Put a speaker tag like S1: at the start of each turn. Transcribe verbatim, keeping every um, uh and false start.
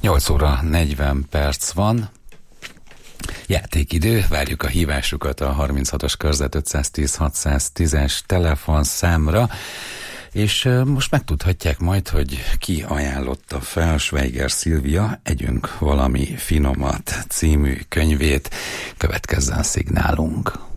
S1: nyolc óra negyven perc van. Játékidő, várjuk a hívásukat a harminchatos körzet ötszáztíz hatszáztízes telefonszámra, és most megtudhatják majd, hogy ki ajánlotta fel Schweiger Szilvia Együnk valami finomat című könyvét. Következzen szignálunk.